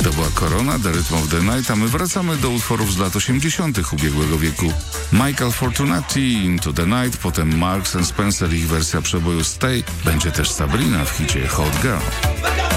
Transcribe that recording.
To była Korona, The Rhythm of the Night, a my wracamy do utworów z lat 80. ubiegłego wieku. Michael Fortunati, Into the Night, potem Marks & Spencer, ich wersja przeboju Stay, będzie też Sabrina w hicie Hot Girl.